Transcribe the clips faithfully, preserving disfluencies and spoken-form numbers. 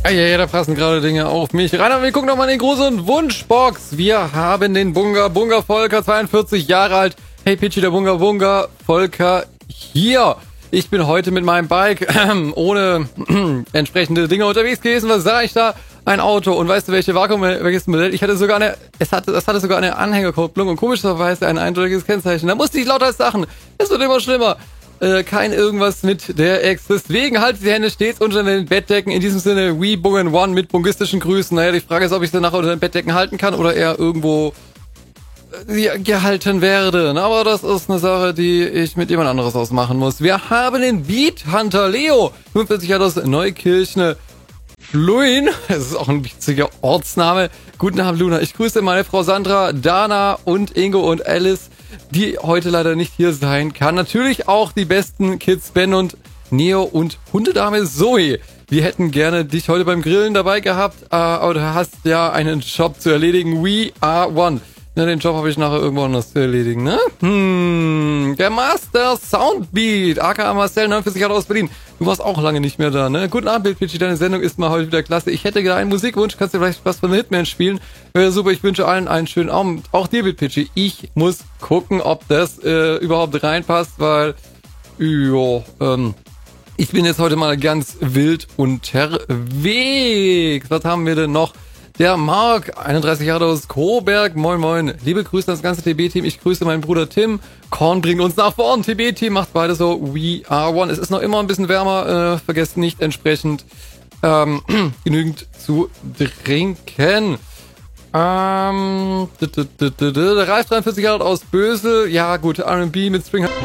Ja, ja, da passen gerade Dinge auf mich rein. Aber wir gucken noch mal in den großen Wunschbox. Wir haben den Bunga Bunga Volker, zweiundvierzig Jahre alt. Hey Pitchy, der Bunga Bunga Volker hier. Ich bin heute mit meinem Bike äh, ohne äh, entsprechende Dinge unterwegs gewesen. Was sah ich da? Ein Auto. Und weißt du, welche Vakuum, welches Modell? Ich hatte sogar eine, es hatte, das hatte sogar eine Anhängerkupplung und komischerweise ein eindeutiges Kennzeichen. Da musste ich lauter Sachen. Es wird immer schlimmer. Äh, kein irgendwas mit der Ex. Deswegen haltet die Hände stets unter den Bettdecken. In diesem Sinne, we Bungen One mit bungistischen Grüßen. Naja, die Frage ist, ob ich sie nachher unter den Bettdecken halten kann oder eher irgendwo äh, gehalten werde. Na, aber das ist eine Sache, die ich mit jemand anderes ausmachen muss. Wir haben den Beat Hunter Leo. fünfundvierzig Jahre aus Neukirchne. Fluin, das ist auch ein witziger Ortsname. Guten Abend, Luna. Ich grüße meine Frau Sandra, Dana und Ingo und Alice, die heute leider nicht hier sein kann. Natürlich auch die besten Kids Ben und Neo und Hundedame Zoe. Wir hätten gerne dich heute beim Grillen dabei gehabt, äh, aber du hast ja einen Job zu erledigen. We are one. Na, den Job habe ich nachher irgendwo anders zu erledigen, ne? Hm, der Master Soundbeat, aka Marcel, neunundvierzig Jahre aus Berlin. Du warst auch lange nicht mehr da, ne? Guten Abend, Pitchy, deine Sendung ist mal heute wieder klasse. Ich hätte gerne einen Musikwunsch, kannst du vielleicht was von Hitman spielen? Wäre super, ich wünsche allen einen schönen Abend. Auch dir, Pitchy. Ich muss gucken, ob das äh, überhaupt reinpasst, weil, ja, ähm, ich bin jetzt heute mal ganz wild unterwegs. Was haben wir denn noch? Der Marc, einunddreißig Jahre aus Coburg, moin moin. Liebe Grüße an das ganze T B-Team, ich grüße meinen Bruder Tim. Korn bringt uns nach vorn, T B-Team macht beide so, we are one. Es ist noch immer ein bisschen wärmer, äh, vergesst nicht entsprechend ähm, genügend zu trinken. Ähm, der Ralf, dreiundvierzig Jahre aus Bösel, ja gut, R and B mit Spring...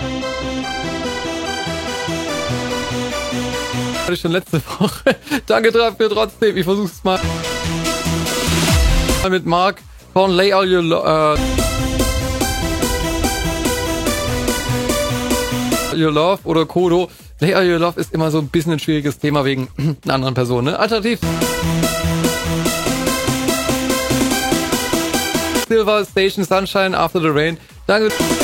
Hatte ich schon letzte Woche. Danke dafür trotzdem, ich versuch's mal. Mit Mark von Lay All Your Lo- uh, Your Love oder Kodo. Lay All Your Love ist immer so ein bisschen ein schwieriges Thema wegen einer anderen Person, ne? Alternativ. Silver Station Sunshine After the Rain. Danke.